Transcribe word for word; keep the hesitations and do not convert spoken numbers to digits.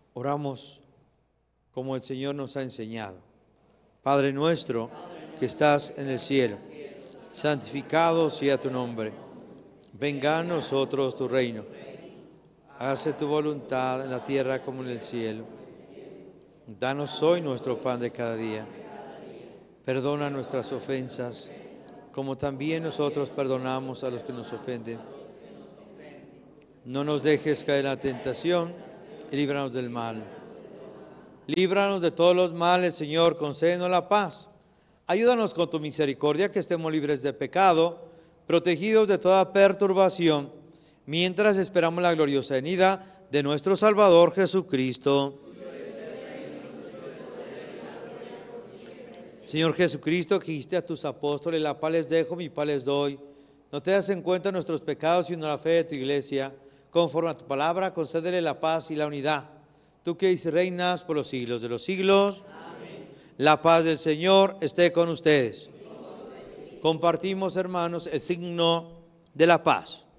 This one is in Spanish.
Oramos como el Señor nos ha enseñado. Padre nuestro que estás en el cielo, santificado sea tu nombre. Venga a nosotros tu reino. Hágase tu voluntad en la tierra como en el cielo. Danos hoy nuestro pan de cada día. Perdona nuestras ofensas, como también nosotros perdonamos a los que nos ofenden. No nos dejes caer en la tentación y líbranos del mal. Líbranos de todos los males, Señor, concédenos la paz. Ayúdanos con tu misericordia, que estemos libres de pecado, protegidos de toda perturbación, mientras esperamos la gloriosa venida de nuestro Salvador Jesucristo. Señor Jesucristo, que dijiste a tus apóstoles, la paz les dejo, mi paz les doy. No te das en cuenta nuestros pecados, sino la fe de tu iglesia. Conforme a tu palabra, concédele la paz y la unidad. Tú que dices reinas por los siglos de los siglos. Amén. La paz del Señor esté con ustedes. Compartimos, hermanos, el signo de la paz.